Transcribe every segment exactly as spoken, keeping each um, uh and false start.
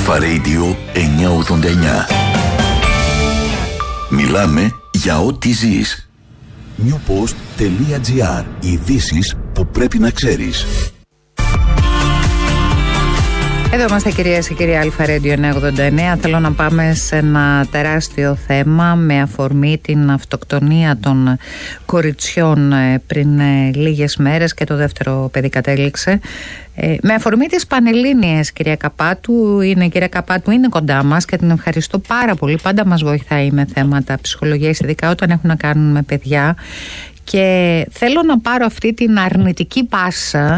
Αλφα Radio εννιακόσια ογδόντα εννιά. Μιλάμε για ό,τι ζεις. newpost.gr. Ειδήσεις που πρέπει να ξέρεις. Εδώ είμαστε, κυρίες και κύριοι, Αλφα Radio εννιακόσια ογδόντα εννιά. Θέλω να πάμε σε ένα τεράστιο θέμα με αφορμή την αυτοκτονία των κοριτσιών πριν λίγες μέρες και το δεύτερο παιδί κατέληξε. Ε, με αφορμή τις Πανελλήνιες, κυρία Καπάτου. Είναι, κυρία Καπάτου είναι κοντά μας και την ευχαριστώ πάρα πολύ. Πάντα μας βοηθάει με θέματα ψυχολογίας, ειδικά όταν έχουν να κάνουν με παιδιά. Και θέλω να πάρω αυτή την αρνητική πάσα.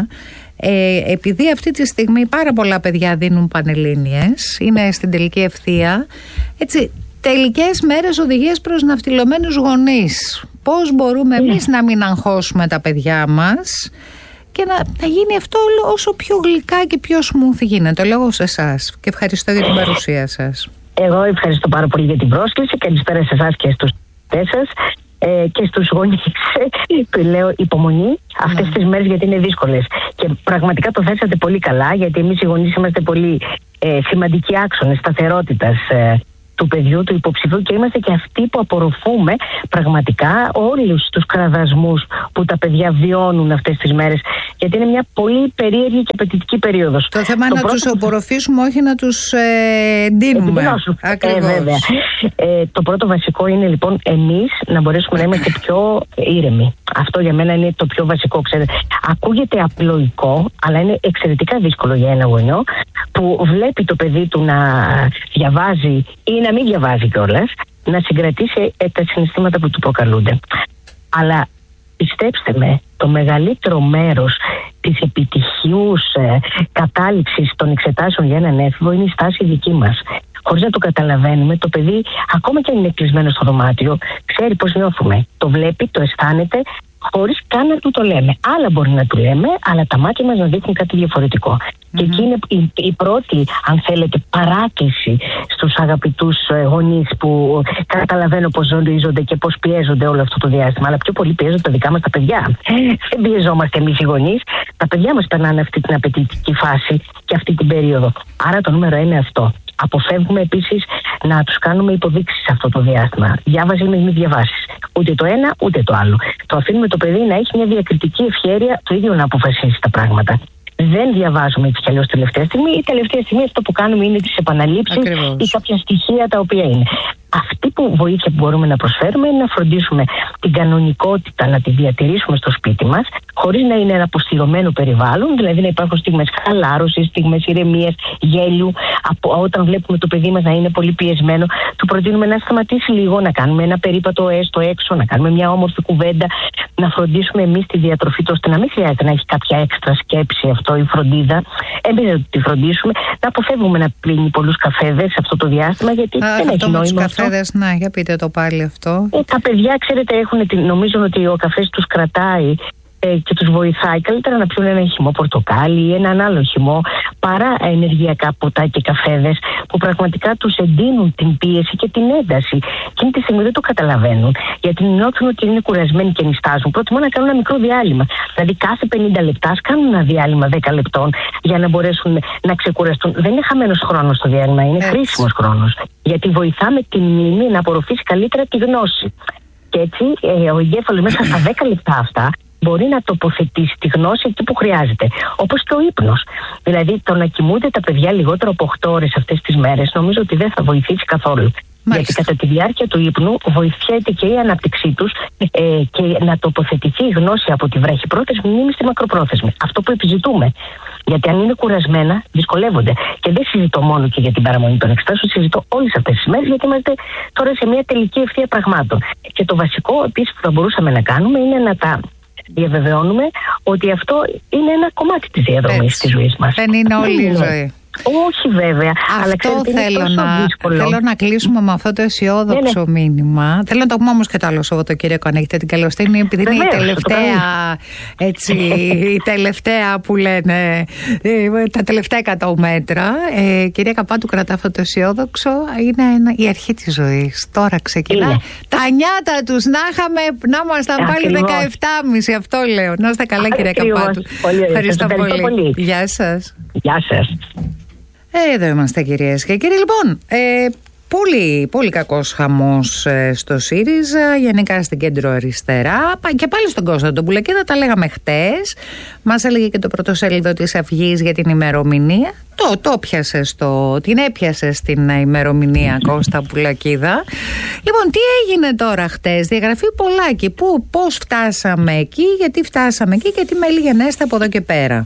Ε, επειδή αυτή τη στιγμή πάρα πολλά παιδιά δίνουν Πανελλήνιες, είναι στην τελική ευθεία, έτσι, τελικές μέρες οδηγίες προς ναυτιλωμένους γονείς. Πώς μπορούμε yeah. εμείς να μην αγχώσουμε τα παιδιά μας και να, να γίνει αυτό όσο πιο γλυκά και πιο smooth γίνεται. Το λόγο σε εσάς και ευχαριστώ για την παρουσία σας. Εγώ ευχαριστώ πάρα πολύ για την πρόσκληση. Καλησπέρα σε εσάς και στους τέσσερις. Ε, και στους γονείς που λέω υπομονή αυτές mm. τις μέρες, γιατί είναι δύσκολες και πραγματικά το θέσατε πολύ καλά, γιατί εμείς οι γονείς είμαστε πολύ ε, σημαντικοί άξονες σταθερότητας ε, του παιδιού, του υποψηφίου, και είμαστε και αυτοί που απορροφούμε πραγματικά όλους τους κραδασμούς που τα παιδιά βιώνουν αυτές τις μέρες, γιατί είναι μια πολύ περίεργη και απαιτητική περίοδος. Το θέμα είναι να πρώτο... τους απορροφήσουμε, όχι να τους ε, ντύνουμε. Ακριβώς. Ε, βέβαια. Ε, το πρώτο βασικό είναι λοιπόν εμείς να μπορέσουμε να είμαστε πιο ήρεμοι. Αυτό για μένα είναι το πιο βασικό. Ξέρετε. Ακούγεται απλοϊκό, αλλά είναι εξαιρετικά δύσκολο για ένα γονιό που βλέπει το παιδί του να διαβάζει ή να μην διαβάζει κιόλας, να συγκρατήσει ε, τα συναισθήματα που του προκαλούνται. Αλλά πιστέψτε με, το μεγαλύτερο μέρος της επιτυχιούς ε, κατάληψης των εξετάσεων για έναν έφηβο είναι η στάση δική μας. Χωρίς να το καταλαβαίνουμε, το παιδί, ακόμα και αν είναι κλεισμένο στο δωμάτιο, ξέρει πώς νιώθουμε. Το βλέπει, το αισθάνεται, χωρίς καν να του το λέμε. Άλλα μπορεί να του λέμε, αλλά τα μάτια μας να δείχνουν κάτι διαφορετικό. Mm-hmm. Και εκεί είναι η, η πρώτη, αν θέλετε, παράκληση στους αγαπητούς γονείς που καταλαβαίνω πώς ζορίζονται και πώς πιέζονται όλο αυτό το διάστημα. Αλλά πιο πολύ πιέζονται τα δικά μας τα παιδιά. Δεν πιεζόμαστε εμείς οι γονείς. Τα παιδιά μας περνάνε αυτή την απαιτητική φάση και αυτή την περίοδο. Άρα το νούμερο είναι αυτό. Αποφεύγουμε επίσης να τους κάνουμε υποδείξεις σε αυτό το διάστημα. Διάβαζε με μη διαβάσεις. Ούτε το ένα ούτε το άλλο. Το αφήνουμε το παιδί να έχει μια διακριτική ευχέρεια το ίδιο να αποφασίσει τα πράγματα. Δεν διαβάζουμε έτσι κι αλλιώς τελευταία στιγμή. Η τελευταία στιγμή αυτό που κάνουμε είναι τις επαναλήψεις ή κάποια στοιχεία τα οποία είναι. Αυτή που βοήθεια που μπορούμε να προσφέρουμε είναι να φροντίσουμε την κανονικότητα, να τη διατηρήσουμε στο σπίτι μας, χωρίς να είναι ένα αποστηρωμένο περιβάλλον, δηλαδή να υπάρχουν στιγμές χαλάρωσης, στιγμές ηρεμίας, γέλιου. Από, όταν βλέπουμε το παιδί μας να είναι πολύ πιεσμένο, του προτείνουμε να σταματήσει λίγο, να κάνουμε ένα περίπατο έστω έξω, να κάνουμε μια όμορφη κουβέντα, να φροντίσουμε εμείς τη διατροφή του, ώστε να μην χρειάζεται να έχει κάποια έξτρα σκέψη αυτό η φροντίδα. Εμείς να τη φροντίσουμε, να αποφεύγουμε να πίνει πολλούς καφέδες αυτό το διάστημα, γιατί Α, δεν έχει νόημα. Καφέδες, ναι, για πείτε το πάλι αυτό. Ε, τα παιδιά, ξέρετε, έχουν, νομίζουν ότι ο καφές τους κρατάει ε, και τους βοηθάει. Καλύτερα να πιούν ένα χυμό πορτοκάλι ή έναν άλλο χυμό παρά ενεργειακά ποτά και καφέδες που πραγματικά τους εντείνουν την πίεση και την ένταση. Εκείνη τη στιγμή δεν το καταλαβαίνουν, γιατί νιώθουν ότι είναι κουρασμένοι και νιστάζουν. Προτιμώ να κάνουν ένα μικρό διάλειμμα. Δηλαδή κάθε πενήντα λεπτά κάνουν ένα διάλειμμα δέκα λεπτών για να μπορέσουν να ξεκουραστούν. Δεν είναι χαμένος χρόνος το διάλειμμα, είναι χρήσιμος χρόνος. Γιατί βοηθάμε τη μνήμη να απορροφήσει καλύτερα τη γνώση. Και έτσι ε, ο εγκέφαλος μέσα στα δέκα λεπτά αυτά μπορεί να τοποθετήσει τη γνώση εκεί που χρειάζεται. Όπως και ο ύπνος. Δηλαδή, το να κοιμούνται τα παιδιά λιγότερο από οκτώ ώρες αυτές τις μέρες, νομίζω ότι δεν θα βοηθήσει καθόλου. Μάλιστα. Γιατί κατά τη διάρκεια του ύπνου βοηθιέται και η ανάπτυξή τους ε, και να τοποθετηθεί η γνώση από τη βραχυπρόθεσμη μνήμη στη μακροπρόθεσμη. Αυτό που επιζητούμε. Γιατί αν είναι κουρασμένα, δυσκολεύονται. Και δεν συζητώ μόνο και για την παραμονή των εξετάσεων, συζητώ όλες αυτές τις μέρες, γιατί είμαστε τώρα σε μια τελική ευθεία πραγμάτων. Και το βασικό επίσης που θα μπορούσαμε να κάνουμε είναι να τα διαβεβαιώνουμε ότι αυτό είναι ένα κομμάτι της διαδρομής της ζωής μας. Δεν είναι όλη η ζωή. Όχι βέβαια. Αυτό αλλά ξέρετε, θέλω, είναι να, δύσκολο. θέλω να κλείσουμε με αυτό το αισιόδοξο ναι, ναι. μήνυμα. Θέλω να το πούμε όμως και το άλλο Σαββατοκύριακο, αν έχετε την καλοσύνη, επειδή είναι η τελευταία, έτσι, η τελευταία που λένε, τα τελευταία εκατό μέτρα. Ε, κυρία Καπάτου, κρατά αυτό το αισιόδοξο. Είναι ένα, η αρχή της ζωής. Τώρα ξεκινά. Είναι. Τα νιάτα τους να είχαμε, να ήμασταν πάλι δεκαεπτά και μισή. Αυτό λέω. Να είστε καλά, κυρία Καπάτου. Ευχαριστώ πολύ. πολύ. Γεια σας. Γεια σας. Ε, εδώ είμαστε κυρίες και κύριοι. Λοιπόν, ε, πολύ, πολύ κακός χαμός ε, στο ΣΥΡΙΖΑ, γενικά στην κέντρο αριστερά και πάλι στον Κώστα τον Πουλακίδα. Τα λέγαμε χτες. Μας έλεγε και το πρωτοσέλιδο της Αυγής για την ημερομηνία. Το, το πιάσε στο, την έπιασε στην ημερομηνία Κώστα Πουλακίδα. Λοιπόν, τι έγινε τώρα χτες? Διαγραφή Πολάκη. Πού, πώς φτάσαμε εκεί, γιατί φτάσαμε εκεί και τι με λιγενέστε από εδώ και πέρα?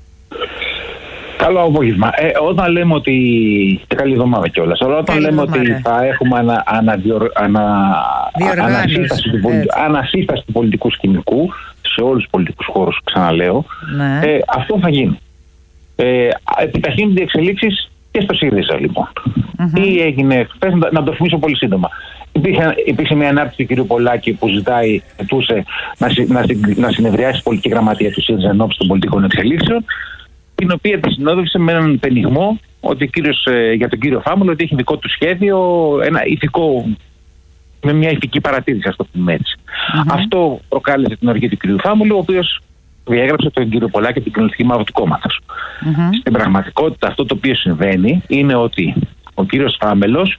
Καλό απόγευμα. Ε, όταν λέμε ότι. Και καλή εβδομάδα κιόλας. Όταν καλή λέμε εβδομάδα. Ότι θα έχουμε ανα, αναδιορ, ανα, ανασύσταση, του πολιτικού, ανασύσταση του πολιτικού σκηνικού σε όλους τους πολιτικούς χώρους, ξαναλέω, ναι. ε, αυτό θα γίνει. Ε, επιταχύνονται οι εξελίξεις και στο ΣΥΡΙΖΑ, λοιπόν. Mm-hmm. Τι έγινε χθες, να, να το θυμίσω πολύ σύντομα. Υπήρχε, υπήρχε μια ανάρτηση του κ. Πολάκη που ζητάει, ζητούσε να, να, να συνεδριάσει η πολιτική γραμματεία του ΣΥΡΙΖΑ ενώπιση των πολιτικών εξελίξεων, την οποία τη συνόδευσε με έναν πενιγμό ότι κύριος, ε, για τον κύριο Φάμουλο ότι έχει δικό του σχέδιο, ένα ηθικό, με μια ηθική παρατήρηση, ας το πούμε έτσι. Mm-hmm. Αυτό προκάλεσε την οργή του κύριου Φάμουλου, ο οποίος διέγραψε τον κύριο Πολάκη από την κοινωνική ομάδα του κόμματος. Mm-hmm. Στην πραγματικότητα αυτό το οποίο συμβαίνει είναι ότι ο κύριος Φάμελος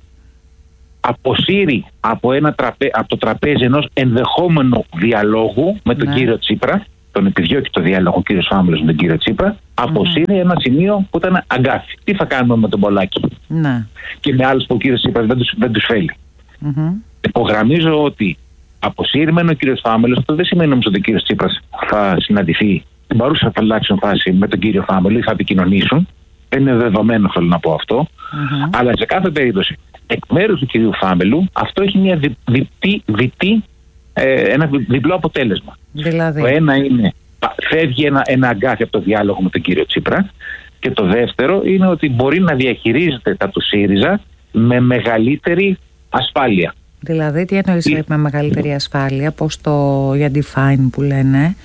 αποσύρει από, ένα τραπέ, από το τραπέζι ενός ενδεχόμενου διαλόγου με τον mm-hmm. κύριο Τσίπρα, τον επιδιώκει το διάλογο ο κύριος Φάμελος με τον κύριο Τσίπρα, αποσύρει mm-hmm. ένα σημείο που ήταν αγκάθι. Τι θα κάνουμε με τον Πολάκη mm-hmm. και με άλλους που ο κύριος Τσίπρας δεν τους, δεν τους φέλει. Mm-hmm. Υπογραμμίζω ότι αποσύρει ο κύριος Φάμελος, αυτό δεν σημαίνει όμως ότι ο κύριος Τσίπρας θα συναντηθεί στην παρούσα φαλάξεων φάση με τον κύριο Φάμελο ή θα επικοινωνήσουν. Δεν είναι δεδομένο, θέλω να πω αυτό. Mm-hmm. Αλλά σε κάθε περίπτωση, εκ μέρους του κυρίου Φάμελου, αυτό έχει μια δι, διπτή, διπτή, ε, ένα διπλό αποτέλεσμα. Δηλαδή. Το ένα είναι, φεύγει ένα, ένα αγκάθι από το διάλογο με τον κύριο Τσίπρα, και το δεύτερο είναι ότι μπορεί να διαχειρίζεται τα του ΣΥΡΙΖΑ με μεγαλύτερη ασφάλεια. Δηλαδή, τι εννοείς η... με μεγαλύτερη ασφάλεια, πώς το για define που λένε?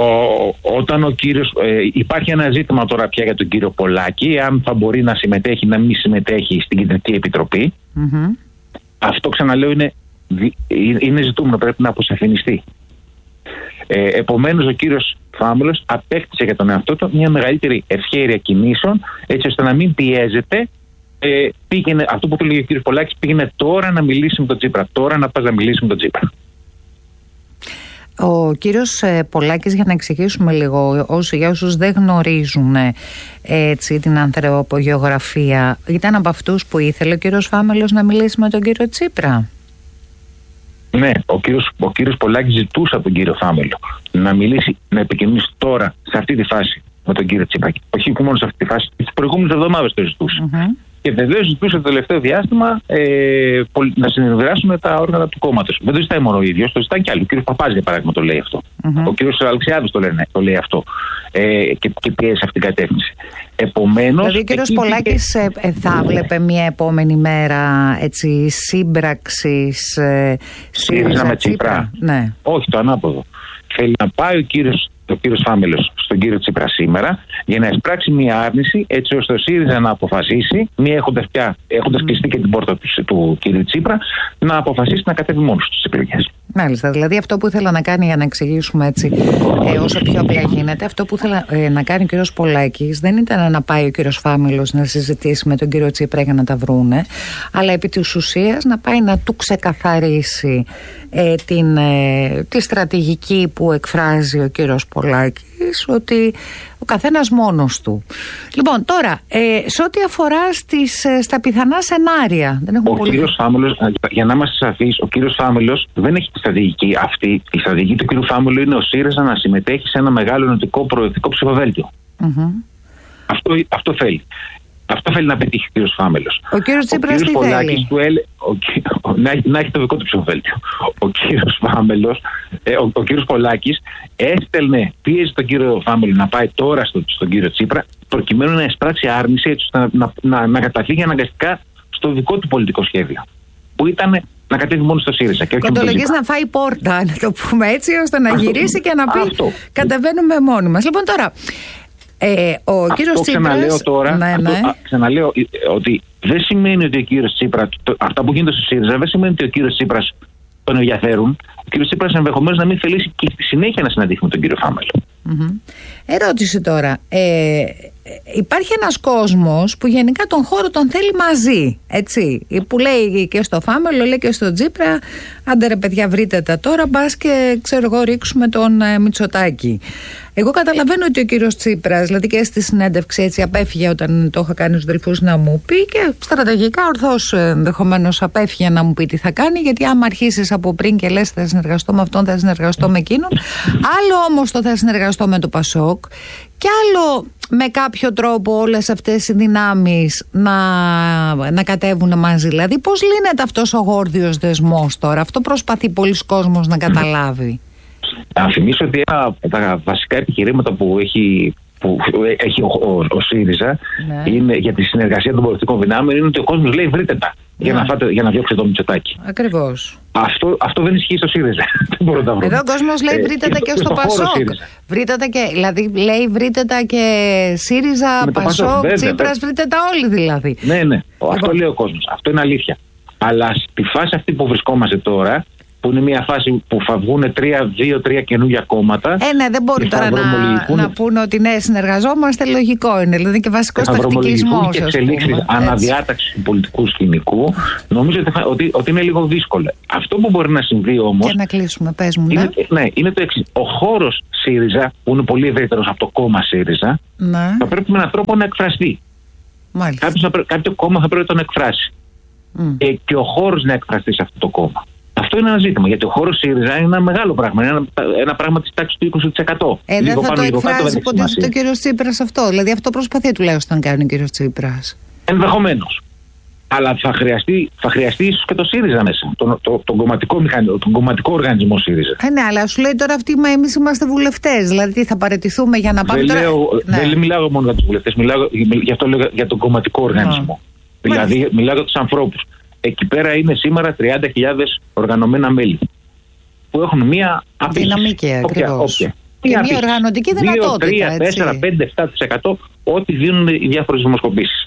Ο, όταν ο κύριος, ε, υπάρχει ένα ζήτημα τώρα πια για τον κύριο Πολάκη, αν θα μπορεί να συμμετέχει, να μην συμμετέχει στην Κεντρική Επιτροπή. Mm-hmm. Αυτό, ξαναλέω, είναι, είναι ζητούμενο, πρέπει να αποσαφινιστεί. Ε, επομένως, ο κύριος Φάμελος απέκτησε για τον εαυτό του μια μεγαλύτερη ευχέρεια κινήσεων, έτσι ώστε να μην πιέζεται. Ε, πήγαινε, αυτό που του λέγει ο κύριος Πολάκης, πήγαινε τώρα να μιλήσει με τον Τσίπρα. Τώρα να πας να μιλήσει με τον Τσίπρα. Ο κύριος ε, Πολάκης, για να εξηγήσουμε λίγο, όσοι, για όσους δεν γνωρίζουν ε, έτσι, την ανθρωπογεωγραφία, ήταν από αυτούς που ήθελε ο κύριος Φάμελος να μιλήσει με τον κύριο Τσίπρα. Ναι, ο κύριος, ο κύριος Πολάκης ζητούσε από τον κύριο Φάμελο να μιλήσει, να επικοινωνήσει τώρα, σε αυτή τη φάση, με τον κύριο Τσίπρα. Όχι μόνο σε αυτή τη φάση, τις προηγούμενες εβδομάδες το ζητούσε. Mm-hmm. Και βεβαίως ζητούσε το τελευταίο διάστημα ε, να συνεδριάσουν τα όργανα του κόμματος. Δεν το ζητάει μόνο ο ίδιος, το ζητάει κι άλλοι. Ο κύριος Παπάς, για παράδειγμα, το λέει αυτό. Mm-hmm. Ο κύριος Αλεξιάδης το, το λέει αυτό. Ε, και, και πιέζει σε αυτήν την κατεύθυνση. Επομένως. Δηλαδή, ο κύριος Πολάκης και... ε, θα βλέπε μια επόμενη μέρα έτσι, σύμπραξης ε, ΣΥΡΙΖΑ με Τσίπρα. Ναι. Όχι, το ανάποδο. Θέλει να πάει ο κύριος. Ο κύριος Φάμελος στον κύριο Τσίπρα σήμερα για να εισπράξει μια άρνηση, έτσι ώστε ο ΣΥΡΙΖΑ να αποφασίσει, μη έχοντας πια, έχοντας κλειστεί και την πόρτα του, του κύριου Τσίπρα, να αποφασίσει να κατέβει μόνος στις εκλογές. Μάλιστα, δηλαδή αυτό που ήθελα να κάνει, για να εξηγήσουμε έτσι ε, όσο πιο απλά γίνεται, αυτό που ήθελα ε, να κάνει ο κύριος Πολάκης δεν ήταν να πάει ο κύριος Φάμελος να συζητήσει με τον κύριο Τσίπρα για να τα βρούνε, αλλά επί της ουσίας να πάει να του ξεκαθαρίσει ε, την, ε, τη στρατηγική που εκφράζει ο κύριος Πολάκης, ότι ο καθένας μόνος του. Λοιπόν, τώρα, ε, σε ό,τι αφορά στις, στα πιθανά σενάρια. Δεν ο πολύ... κύριος Φάμελος, για να είμαστε σαφείς, ο κύριος Φάμελος δεν έχει τη στρατηγική αυτή. Η στρατηγική του κύριου Φάμελου είναι ο ΣΥΡΙΖΑ να συμμετέχει σε ένα μεγάλο ενωτικό προοδευτικό ψηφοδέλτιο. Mm-hmm. Αυτό, αυτό θέλει. Αυτό θέλει να πετύχει ο κύριος Φάμελος. Ο κύριος Τσίπρας τι θέλει? Του έλε, ο, ο, να, να έχει το δικό του ψηφοδέλτιο. Ο κύριος Φάμελος, ε, ο, ο κύριος Πολάκης έστελνε, πίεζε τον κύριο Φάμελο να πάει τώρα στο, στον κύριο Τσίπρα, προκειμένου να εισπράξει άρνηση, έτσι ώστε να, να, να, να καταφύγει αναγκαστικά στο δικό του πολιτικό σχέδιο. Που ήταν να κατέβει μόνο στο ΣΥΡΙΖΑ. Κοντολογής να φάει πόρτα, να το πούμε έτσι, ώστε να αυτό, γυρίσει και να πει αυτό. Κατεβαίνουμε μόνοι μας. Λοιπόν, τώρα. Ε, ο αυτό κύριος Τσίπρας, ξαναλέω τώρα, ναι, αυτό, ναι. Α, ξαναλέω ότι δεν σημαίνει ότι ο κύριος Τσίπρας, το, αυτά που γίνονται στο ΣΥΡΙΖΑ, δεν σημαίνει ότι ο κύριος Τσίπρας τον ενδιαφέρουν, ο κύριος Τσίπρας ενδεχομένως να μην θελήσει και στη συνέχεια να συναντήσει με τον κύριο Φάμελο. Mm-hmm. Ερώτηση τώρα. Ε, υπάρχει ένας κόσμος που γενικά τον χώρο τον θέλει μαζί, έτσι, που λέει και στο Φάμελο, λέει και στο Τσίπρα, άντε ρε παιδιά βρείτε τα τώρα, μπας και ξέρω εγώ ρίξουμε τον ε, Μητσοτάκη. Εγώ καταλαβαίνω ότι ο κύριος Τσίπρας, δηλαδή και στη συνέντευξη έτσι απέφυγε όταν το είχα κάνει στους αδελφούς να μου πει, και στρατηγικά ορθώς ενδεχομένως απέφυγε να μου πει τι θα κάνει, γιατί άμα αρχίσεις από πριν και λες θα συνεργαστώ με αυτόν, θα συνεργαστώ με εκείνον, άλλο όμως το θα συνεργαστώ με το Πασόκ, και άλλο με κάποιο τρόπο όλες αυτές οι δυνάμεις να, να κατέβουν μαζί. Δηλαδή πώς λύνεται αυτός ο γόρδιος δεσμός τώρα? Αυτό προσπαθεί πολλοί κόσμος να καταλάβει. Να θυμίσω ότι ένα από τα βασικά επιχειρήματα που έχει, που έχει ο, ο, ο ΣΥΡΙΖΑ, ναι, είναι, για τη συνεργασία των πολιτικών δυνάμεων, είναι ότι ο κόσμος λέει βρείτε τα, ναι, για, να φάτε, για να διώξετε το Μητσοτάκη. Ακριβώς. Αυτό, αυτό δεν ισχύει στο ΣΥΡΙΖΑ. Εδώ ο κόσμος λέει βρείτε τα και, και στο Πασόκ. Βρείτε τα και, δηλαδή λέει βρείτε τα και ΣΥΡΙΖΑ, Πασόκ, Τσίπρας, βρείτε τα όλοι δηλαδή. Ναι, ναι. Αυτό λοιπόν λέει ο κόσμος. Αυτό είναι αλήθεια. Αλλά στη φάση αυτή που βρισκόμαστε τώρα, που είναι μια φάση που θα βγουν δύο-τρία καινούργια κόμματα. Ε, ναι, δεν μπορεί τώρα να, να πούνε ότι ναι, συνεργαζόμαστε, λογικό είναι. Δηλαδή και βασικός τακτικισμός. Και εξελίξεις αναδιάταξη του πολιτικού σκηνικού, νομίζω ότι, θα, ότι, ότι είναι λίγο δύσκολο. Αυτό που μπορεί να συμβεί όμως. Και να κλείσουμε, πες μου, ναι. Είναι, ναι, είναι το εξής. Ο χώρος ΣΥΡΙΖΑ, που είναι πολύ ευρύτερος από το κόμμα ΣΥΡΙΖΑ, ναι, θα πρέπει με έναν τρόπο να εκφραστεί. Κάποιο, κάποιο κόμμα θα πρέπει να τον εκφράσει. Mm. Ε, και ο χώρος να εκφραστεί σε αυτό το κόμμα. Αυτό είναι ένα ζήτημα, γιατί ο χώρος ΣΥΡΙΖΑ είναι ένα μεγάλο πράγμα, είναι ένα, ένα πράγμα της τάξης του είκοσι τοις εκατό. Ε, δεν θα το εκφράσει ποτέ ο κύριος Τσίπρας αυτό, δηλαδή αυτό προσπαθεί τουλάχιστον να κάνει ο κύριος Τσίπρας. Ενδεχομένως. Αλλά θα χρειαστεί, θα χρειαστεί ίσως και το ΣΥΡΙΖΑ μέσα, τον, το, τον, κομματικό, μηχανισμό, τον κομματικό οργανισμό ΣΥΡΙΖΑ. Ε, ναι, αλλά σου λέει τώρα αυτοί, μα εμείς είμαστε βουλευτές, δηλαδή θα παραιτηθούμε για να πάμε δεν τώρα. Λέω, ναι. Δεν μιλάω μόνο για τους βουλευτές, μιλάω, γι' αυτό λέω για τον κομματικό οργανισμό. Mm. Δηλαδή Μάλιστα. μιλάω για τους ανθρώπους. Εκεί πέρα είναι σήμερα τριάντα χιλιάδες οργανωμένα μέλη που έχουν μία δυναμική, ακριβώς. Και μία οργανωτική δυνατότητα. δύο, τρία, τέσσερα, πέντε, επτά τοις εκατό ό,τι δίνουν οι διάφορες δημοσκοπήσεις.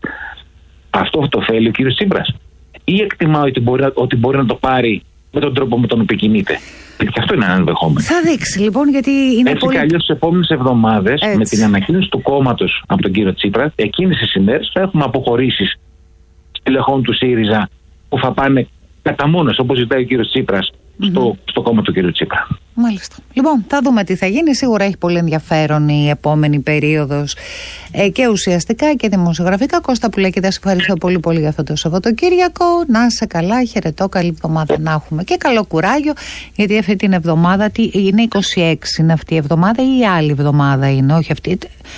Αυτό το θέλει ο κύριος Τσίπρας, ή εκτιμά ότι μπορεί, ότι μπορεί να το πάρει με τον τρόπο με τον οποίο κινείται? Και αυτό είναι ένα ενδεχόμενο. Θα δείξει λοιπόν, γιατί είναι έτσι πολύ. Έτσι κι αλλιώς τις επόμενες εβδομάδες, με την ανακοίνωση του κόμματος από τον κύριο Τσίπρα, εκείνες τις ημέρες θα έχουμε αποχωρήσεις στελεχών του ΣΥΡΙΖΑ που θα πάνε κατά μόνος, όπως ζητάει ο κύριος Τσίπρας, mm-hmm. στο, στο κόμμα του κύριου Τσίπρα. Μάλιστα. Λοιπόν, θα δούμε τι θα γίνει. Σίγουρα έχει πολύ ενδιαφέρον η επόμενη περίοδος ε, και ουσιαστικά και δημοσιογραφικά. Κώστα Πουλακίδα, σε ευχαριστώ πολύ πολύ για αυτό το Σαββατοκύριακο. Να είσαι καλά, χαιρετώ, καλή εβδομάδα να έχουμε και καλό κουράγιο, γιατί αυτή την εβδομάδα, τι, είναι είκοσι έξι είναι αυτή η εβδομάδα ή η άλλη εβδομάδα είναι? Όχι αυτή.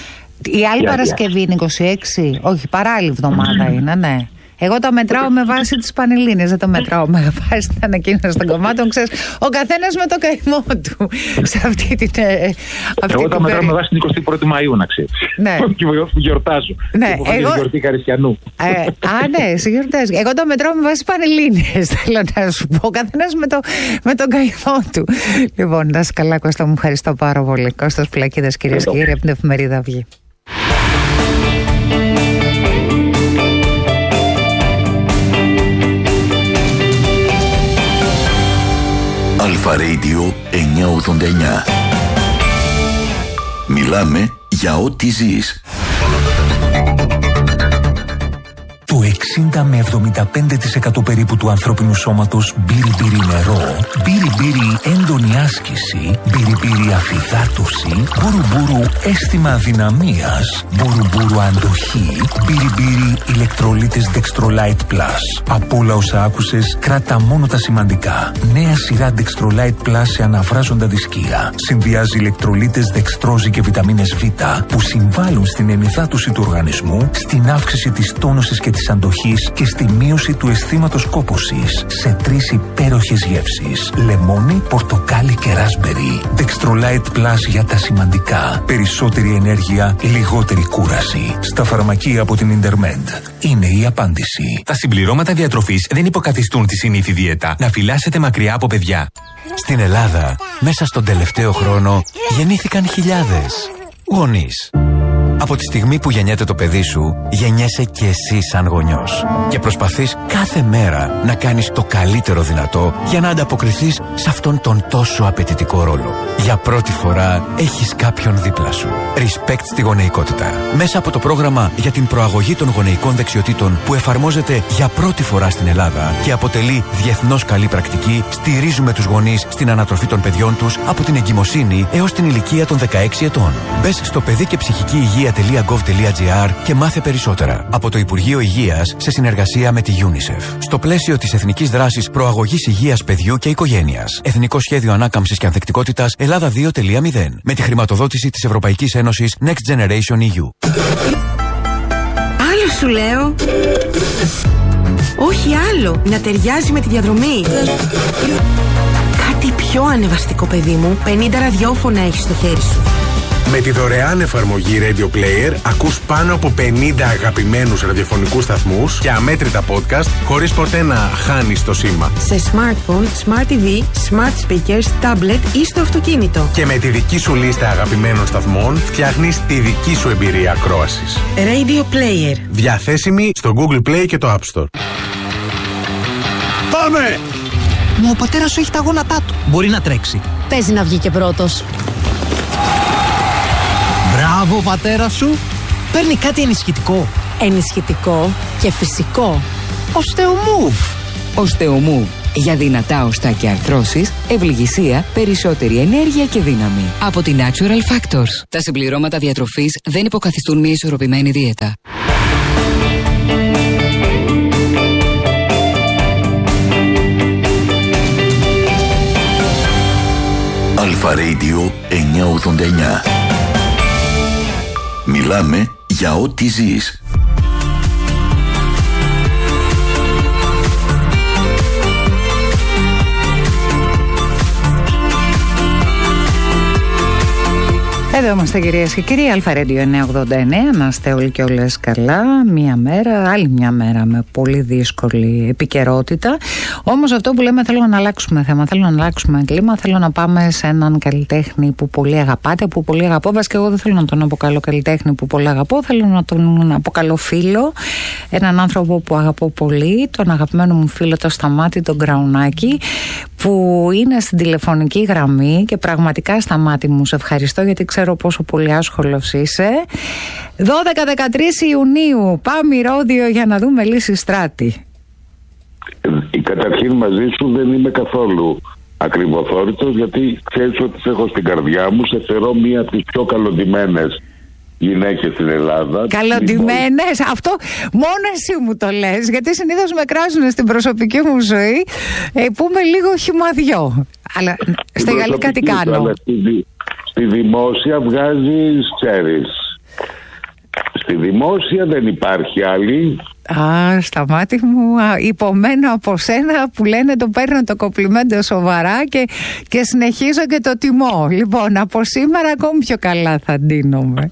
Η άλλη yeah, Παρασκευή yeah. είναι είκοσι έξι, όχι, παράλληλη εβδομάδα είναι, ναι. Εγώ το μετράω με βάση τις Πανελλήνιες, δεν το μετράω με βάση την ανακοίνωση των κομμάτων. Ξέρεις, ο καθένας με το καημό του σε αυτή την. Αυτή εγώ το μετράω με βάση την εικοστή πρώτη Μαΐου, να ξέρεις. Ναι. που γιορτάζω. Ναι, που εγώ. Γιορτή Καριστιανού. Ε, α, ναι, σε γιορτάζει. Εγώ το μετράω με βάση τις Πανελλήνιες, θέλω να σου πω. Ο καθένας με, το, με τον καημό του. Λοιπόν, να είσαι καλά, Κώστα, μου ευχαριστώ πάρα πολύ. Κώστας Πουλακίδας, κυρίες και κύριοι, από την Εφημερίδα Αυγή. Αλφα Radio εννιακόσια ογδόντα εννιά. Μιλάμε για ό,τι ζεις. Το εξήντα με εβδομήντα πέντε τοις εκατό περίπου του ανθρώπινου σώματος μπύρι-μπύρι νερό, μπύρι-μπύρι έντονη άσκηση, μπύρι-μπύρι αφυδάτωση, μπουρου-μπουρου αίσθημα αδυναμίας, μπουρου-μπουρου αντοχή, μπύρι-μπύρι ηλεκτρολίτες Dextrolite Plus. Από όλα όσα άκουσες, κράτα μόνο τα σημαντικά. Νέα σειρά Dextrolite Plus σε αναβράζοντα δισκία. Συνδυάζει ηλεκτρολίτες δεξτρόζη και βιταμίνες Β που συμβάλλουν στην ενυδάτωση του οργανισμού, στην αύξηση της τόνωσης και της αντοχής και στη μείωση του αισθήματος κόπωσης σε τρεις υπέροχες γεύσεις: λεμόνι, πορτοκάλι και ράσμπερι. Dextrolite Plus για τα σημαντικά. Περισσότερη ενέργεια, λιγότερη κούραση. Στα φαρμακεία από την Ιντερμέντ. Είναι η απάντηση. Τα συμπληρώματα διατροφής δεν υποκαθιστούν τη συνήθη δίαιτα. Να φυλάσσετε μακριά από παιδιά. Στην Ελλάδα, μέσα στον τελευταίο χρόνο, γεννήθηκαν χιλιάδες γονείς. Από τη στιγμή που γεννιέται το παιδί σου, γεννιέσαι και εσύ σαν γονιός. Και προσπαθείς κάθε μέρα να κάνεις το καλύτερο δυνατό για να ανταποκριθείς σε αυτόν τον τόσο απαιτητικό ρόλο. Για πρώτη φορά έχεις κάποιον δίπλα σου. Respect στη γονεϊκότητα. Μέσα από το πρόγραμμα για την προαγωγή των γονεϊκών δεξιοτήτων που εφαρμόζεται για πρώτη φορά στην Ελλάδα και αποτελεί διεθνώς καλή πρακτική, στηρίζουμε τους γονείς στην ανατροφή των παιδιών τους από την εγκυμοσύνη έως την ηλικία των δεκαέξι ετών. Μπες στο παιδί και ψυχική υγεία τελεία γκοβ τελεία τζι άρ και μάθε περισσότερα. Από το Υπουργείο Υγείας σε συνεργασία με τη UNICEF. Στο πλαίσιο της Εθνικής Δράσης Προαγωγής Υγείας Παιδιού και Οικογένειας. Εθνικό Σχέδιο Ανάκαμψης και Ανθεκτικότητας Ελλάδα δύο τελεία μηδέν. Με τη χρηματοδότηση της Ευρωπαϊκής Ένωσης Next Generation ι γιου. Άλλο σου λέω. Όχι άλλο. Να ταιριάζει με τη διαδρομή. Κάτι πιο ανεβαστικό, παιδί μου. πενήντα ραδιόφωνα έχεις στο χέρι σου. Με τη δωρεάν εφαρμογή Radio Player ακούς πάνω από πενήντα αγαπημένους ραδιοφωνικούς σταθμούς και αμέτρητα podcast χωρίς ποτέ να χάνεις το σήμα. Σε smartphone, smart τι βι, smart speakers, tablet ή στο αυτοκίνητο. Και με τη δική σου λίστα αγαπημένων σταθμών φτιάχνεις τη δική σου εμπειρία ακρόασης. Radio Player. Διαθέσιμη στο Google Play και το App Store. Πάμε! Μα ο πατέρας σου έχει τα γόνατά του. Μπορεί να τρέξει. Παίζει να βγει και πρώτος. Μπράβο, πατέρα σου. Παίρνει κάτι ενισχυτικό. Ενισχυτικό και φυσικό. Osteomove. Osteomove. Για δυνατά οστά και αρθρώσεις, ευληγησία, περισσότερη ενέργεια και δύναμη. Από την Natural Factors. Τα συμπληρώματα διατροφής δεν υποκαθιστούν μια ισορροπημένη δίαιτα. Αλφα Radio εννιακόσια ογδόντα εννιά. Μιλάμε για ό,τι ζεις. Εδώ είμαστε, κυρίες και κύριοι, Αλφα Radio εννιακόσια ογδόντα εννέα. Να είστε όλοι και όλες καλά. Μία μέρα, άλλη μια μέρα με πολύ δύσκολη επικαιρότητα. Όμως αυτό που λέμε, θέλω να αλλάξουμε θέμα, θέλω να αλλάξουμε κλίμα, θέλω να πάμε σε έναν καλλιτέχνη που πολύ αγαπάτε, που πολύ αγαπώ. Βασικά, εγώ δεν θέλω να τον αποκαλώ καλλιτέχνη που πολύ αγαπώ, θέλω να τον αποκαλώ φίλο. Έναν άνθρωπο που αγαπώ πολύ, τον αγαπημένο μου φίλο, το Σταμάτη, τον Γκραουνάκη, που είναι στην τηλεφωνική γραμμή και πραγματικά, Σταμάτη μου, σε ευχαριστώ γιατί ξέρω πόσο πολύ άσχολος είσαι. δώδεκα με δεκατρείς Ιουνίου, πάμε Ρόδιο για να δούμε Λυσιστράτη. Ε, καταρχήν μαζί σου δεν είμαι καθόλου ακριβοθόρητος, γιατί ξέρεις ότι σε έχω στην καρδιά μου, σε θεωρώ μία από τις πιο καλοντημένες γυναίκες στην Ελλάδα. Καλοντημένες, αυτό μόνο εσύ μου το λες, γιατί συνήθως με κράζουν στην προσωπική μου ζωή ε, που είμαι λίγο χυμαδιό. Αλλά στη Γαλλικά τι κάνω? Αλλά στη, στη δημόσια βγάζεις, ξέρεις. Στη δημόσια δεν υπάρχει άλλη. Α, Σταμάτη μου, υπομένω από σένα που λένε το παίρνω το κομπλιμέντο σοβαρά και, και συνεχίζω και το τιμώ. Λοιπόν, από σήμερα ακόμη πιο καλά θα ντύνομαι.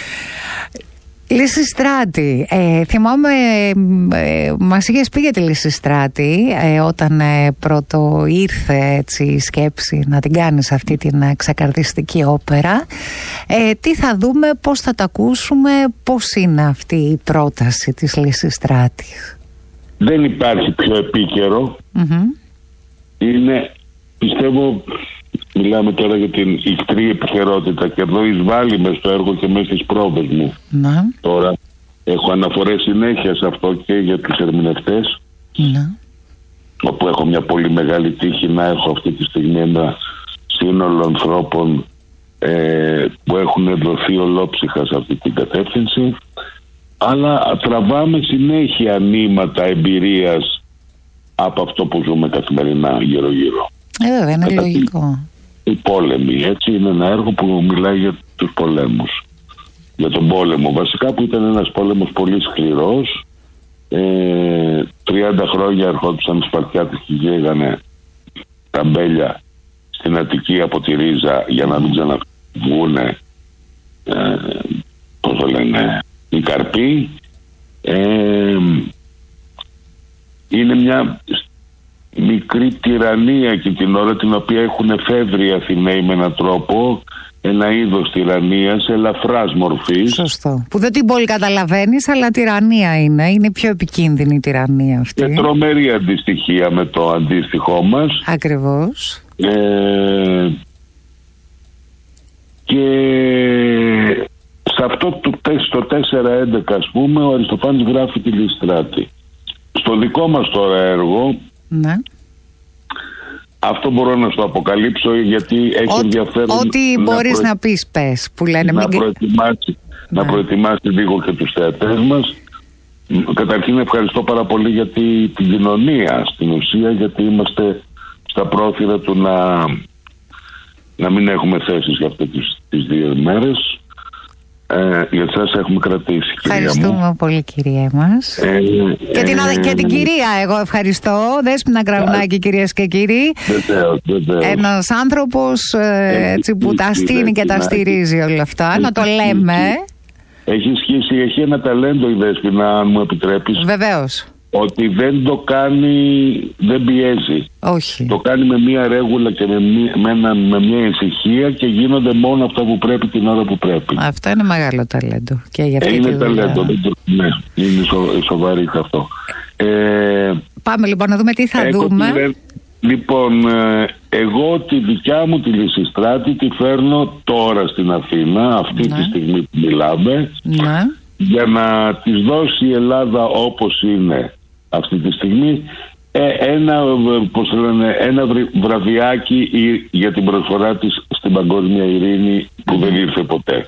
Λυσιστράτη, ε, θυμάμαι ε, μας είχες πει για τη Λυσιστράτη ε, όταν ε, πρώτο ήρθε έτσι, η σκέψη να την κάνεις αυτή την ε, ξεκαρδιστική όπερα. Ε, τι θα δούμε, πώς θα τα ακούσουμε, πώς είναι αυτή η πρόταση της Λυσιστράτη? Δεν υπάρχει πιο επίκαιρο. Mm-hmm. Είναι, πιστεύω, μιλάμε τώρα για την ικτρή επικαιρότητα και εδώ εισβάλλει μες στο έργο και μέσα στις πρόβες μου. Να. Τώρα έχω αναφορές συνέχεια σε αυτό και για τους ερμηνευτές. Να. Όπου έχω μια πολύ μεγάλη τύχη να έχω αυτή τη στιγμή ένα σύνολο ανθρώπων ε, που έχουν δοθεί ολόψυχα σε αυτή την κατεύθυνση. Αλλά τραβάμε συνέχεια νήματα εμπειρίας από αυτό που ζούμε καθημερινά γύρω-γύρω. Ε, βέβαια, είναι λογικό. Οι πόλεμοι, έτσι, είναι ένα έργο που μιλάει για τους πολέμους. Για τον πόλεμο, βασικά, που ήταν ένας πόλεμος πολύ σκληρός. Ε, τριάντα χρόνια ερχόντουσαν οι Σπαρτιάτες και γέγανε τα μπέλια στην Αττική από τη Ρίζα για να μην ξαναβγούνε ε, πώς το λένε, οι καρποί. Ε, είναι μια... μικρή τυραννία και την ώρα την οποία έχουν εφεύρει οι Αθηναίοι με έναν τρόπο, ένα είδος τυραννίας ελαφράς μορφής. Σωστό. Που δεν την πολύ καταλαβαίνεις, αλλά τυραννία είναι. Είναι η πιο επικίνδυνη η τυραννία αυτή. Και τρομερή αντιστοιχεία με το αντίστοιχό μας. Ακριβώς. Ε, και σε αυτό το, στο τέσσερα έντεκα, ας πούμε, ο Αριστοφάνης γράφει τη Λυστράτη. Στο δικό μας τώρα έργο, ναι, αυτό μπορώ να σου το αποκαλύψω, γιατί έχει Ό, ενδιαφέρον. Ό,τι να μπορείς προε... να πεις, πες, που λένε να, μην... προετοιμάσει, ναι. να προετοιμάσει λίγο και τους θεατές μας. Καταρχήν ευχαριστώ πάρα πολύ για την κοινωνία στην ουσία, γιατί είμαστε στα πρόθυρα του να, να μην έχουμε θέσεις για αυτές τις, τις δύο μέρες. Ε, για εσάς έχουμε κρατήσει, κυρία μου. Ευχαριστούμε πολύ, κυρία μας. Ε, και, την, ε, και την κυρία εγώ ευχαριστώ. Δέσποινα Γκραουνάκη, κυρίες και κύριοι. Βεβαίως, βεβαίως. Ένας άνθρωπος ε, έτσι, που τα στείνει και τα στηρίζει όλα αυτά. Να το λέμε. Έχει ισχύσει, έχει ένα ταλέντο η Δέσποινα, αν μου επιτρέπεις. Βεβαίως. Ότι δεν το κάνει, δεν πιέζει. Όχι. Το κάνει με μία ρέγουλα και με μία, με ένα, με μία ησυχία και γίνονται μόνο αυτά που πρέπει την ώρα που πρέπει. Αυτό είναι μεγάλο ταλέντο. Και για αυτή είναι τη ταλέντο, δεν το, ναι, είναι σο, σοβαρή αυτό. Ε, Πάμε λοιπόν να δούμε τι θα δούμε. Τη, λοιπόν, ε, εγώ τη δικιά μου τη Λυσιστράτη τη φέρνω τώρα στην Αθήνα, αυτή ναι. τη στιγμή που μιλάμε, ναι. για να της δώσει η Ελλάδα όπως είναι αυτή τη στιγμή ένα, πώς λένε, ένα βραδιάκι για την προσφορά της στην παγκόσμια ειρήνη που δεν ήρθε ποτέ.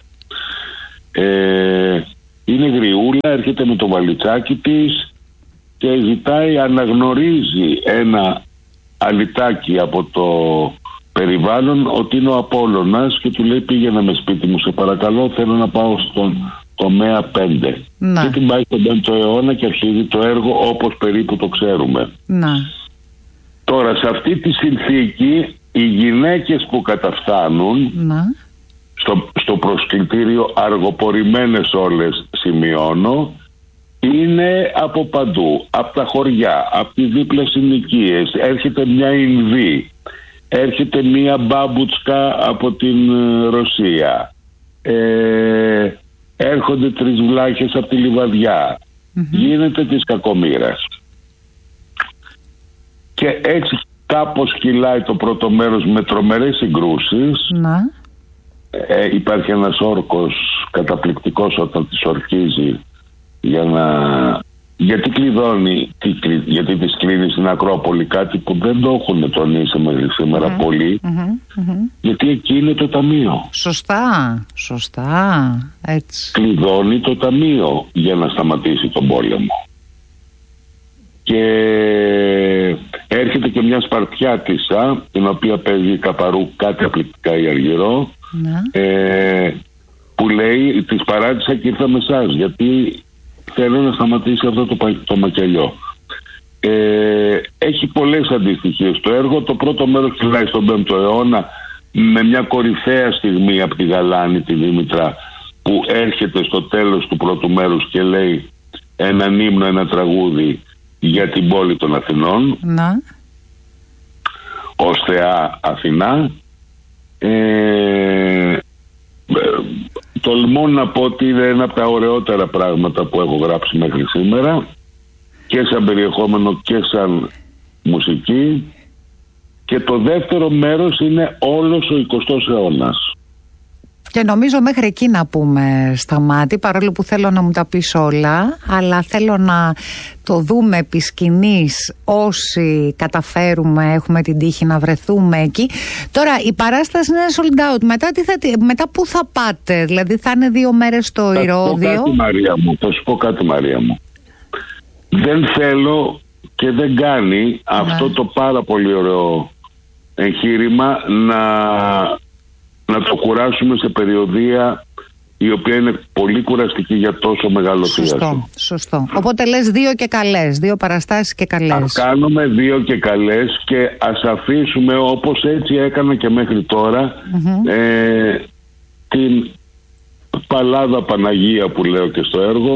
Ε, είναι γριούλα, έρχεται με το βαλιτσάκι της και ζητάει, αναγνωρίζει ένα αλυτάκι από το περιβάλλον ότι είναι ο Απόλλωνας και του λέει πήγαινε με σπίτι μου σε παρακαλώ, θέλω να πάω στον τομέα πέντε. Να. Και την πάει στον πέμπτο αιώνα και αρχίζει το έργο όπως περίπου το ξέρουμε. Να. Τώρα σε αυτή τη συνθήκη οι γυναίκες που καταφθάνουν να. Στο, στο προσκλητήριο, αργοπορημένες όλες σημειώνω, είναι από παντού, από τα χωριά, από τις δίπλες συνοικίες. Έρχεται μια Ινδή, έρχεται μια μπάμπουτσκα από την Ρωσία, ε, έρχονται τρεις βλάχες από τη Λιβαδιά, mm-hmm. γίνεται της κακομοίρας. Και έτσι κάπως κυλάει το πρώτο μέρος με τρομερές συγκρούσεις. Να. Ε, υπάρχει ένας όρκος καταπληκτικός όταν τις ορκίζει για να... γιατί κλειδώνει, τι, γιατί της κλείνει στην Ακρόπολη, κάτι που δεν το έχουν τονίσει μέχρι σήμερα mm-hmm. πολύ, mm-hmm. Mm-hmm. γιατί εκεί είναι το ταμείο. Σωστά, σωστά, έτσι. Κλειδώνει το ταμείο για να σταματήσει τον πόλεμο. Και έρχεται και μια Σπαρτιάτισσα, την οποία παίζει καπαρού κάτι απληκτικά η Αργυρό, mm-hmm. ε, που λέει, της παράτησα και ήρθα με εσάς, γιατί θέλω να σταματήσει αυτό το, το μακελιό. Ε, έχει πολλές αντιστοιχίες το έργο. Το πρώτο μέρος κυλάει στον πέμπτο αιώνα με μια κορυφαία στιγμή από τη Γαλάνη, τη Δήμητρα, που έρχεται στο τέλος του πρώτου μέρους και λέει έναν ύμνο, ένα τραγούδι για την πόλη των Αθηνών. Να. Ως θεά Αθηνά. Ε, τολμώ να πω ότι είναι ένα από τα ωραιότερα πράγματα που έχω γράψει μέχρι σήμερα, και σαν περιεχόμενο και σαν μουσική. Και το δεύτερο μέρος είναι όλος ο εικοστός αιώνας. Και νομίζω μέχρι εκεί να πούμε, Σταμάτη, παρόλο που θέλω να μου τα πεις όλα, αλλά θέλω να το δούμε επί σκηνής όσοι καταφέρουμε, έχουμε την τύχη να βρεθούμε εκεί. Τώρα η παράσταση είναι sold out. Μετά, τι θα, μετά πού θα πάτε, δηλαδή θα είναι δύο μέρες στο θα Ηρώδειο? Θα σου πω κάτι, Μαρία μου, θα σου πω κάτι, Μαρία μου. Δεν θέλω και δεν κάνει ναι. αυτό το πάρα πολύ ωραίο εγχείρημα να... να το κουράσουμε σε περιοδία η οποία είναι πολύ κουραστική για τόσο μεγάλο σωστό, θίασο. Σωστό. Οπότε λες δύο και καλές, δύο παραστάσεις και καλές. Ας κάνουμε δύο και καλές και ας αφήσουμε, όπως έτσι έκανα και μέχρι τώρα, mm-hmm. ε, την Παλάδα Παναγία που λέω και στο έργο,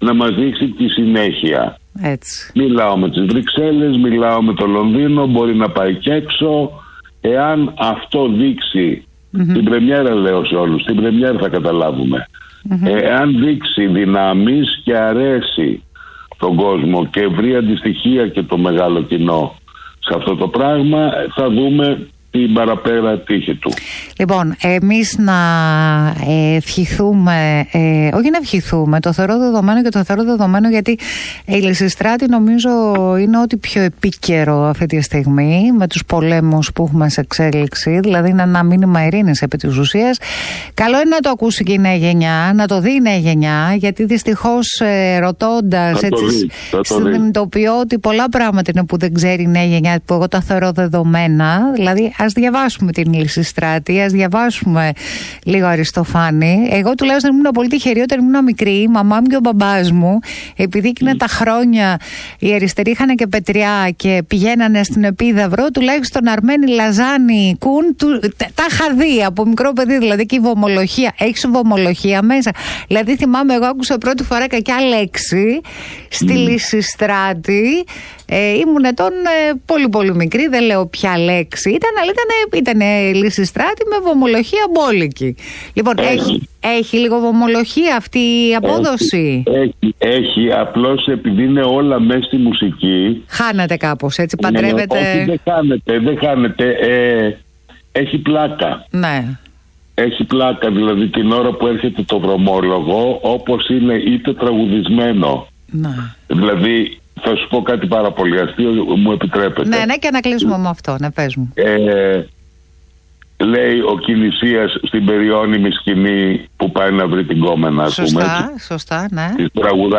να μας δείξει τη συνέχεια. Έτσι. Μιλάω με τις Βρυξέλλες, μιλάω με το Λονδίνο, μπορεί να πάει και έξω. Εάν αυτό δείξει, mm-hmm. την πρεμιέρα λέω σε όλους, την πρεμιέρα θα καταλάβουμε. Mm-hmm. Εάν δείξει δυνάμεις και αρέσει τον κόσμο και βρει αντιστοιχεία και το μεγάλο κοινό σε αυτό το πράγμα, θα δούμε την παραπέρα τύχη του. Λοιπόν, εμείς να ευχηθούμε, ε, όχι να ευχηθούμε, το θεωρώ δεδομένο και το θεωρώ δεδομένο γιατί η Λυσιστράτη νομίζω είναι ό,τι πιο επίκαιρο αυτή τη στιγμή με τους πολέμους που έχουμε σε εξέλιξη, δηλαδή είναι ένα μήνυμα ειρήνης επί της ουσίας. Καλό είναι να το ακούσει και η νέα γενιά, να το δει η νέα γενιά, γιατί δυστυχώς ε, ρωτώντας, έτσι, συνειδητοποιώ ότι πολλά πράγματα είναι που δεν ξέρει η νέα γενιά, που εγώ τα θεωρώ δεδομένα, δηλαδή ας διαβάσουμε την Λυσιστράτη, ας διαβάσουμε λίγο Αριστοφάνη. Εγώ τουλάχιστον ήμουν πολύ τυχερή όταν ήμουν μικρή, η μαμά μου και ο μπαμπάς μου, επειδή εκείνα mm. τα χρόνια οι αριστεροί είχαν και πετριά και πηγαίνανε στην Επίδαυρο, τουλάχιστον Αρμένη, Λαζάνη, Κουν, του, τα, τα είχα δει από μικρό παιδί, δηλαδή και η βομολογία. Έχεις βομολογία μέσα. Δηλαδή θυμάμαι, εγώ άκουσα πρώτη φορά κακιά λέξη στη mm. Λυσιστράτη. Ε, ήμουν ετών ε, πολύ πολύ μικρή, δεν λέω ποια λέξη ήταν, αλλά ήταν, ήταν Λυσιστράτη με βομολογία μπόλικη. Λοιπόν, έχει, έχει, έχει λίγο βομολογία αυτή η απόδοση. Έχει, έχει, έχει απλώς επειδή είναι όλα μέσα στη μουσική. Χάνεται κάπως, έτσι, παντρεύεται. Ναι, όχι, δεν χάνεται, δεν χάνεται. Ε, έχει πλάκα. Ναι. Έχει πλάκα, δηλαδή την ώρα που έρχεται το δρομόλογο, όπως είναι είτε τραγουδισμένο. Ναι. Δηλαδή, θα σου πω κάτι πάρα πολύ αστείο, μου επιτρέπετε. Ναι, ναι, και να κλείσουμε με αυτό, ναι, πες μου. Ε, λέει ο Κινησίας στην περιώνυμη σκηνή που πάει να βρει την κόμενα, ας πούμε. Σωστά, σωστά, ναι. Της τραγουδά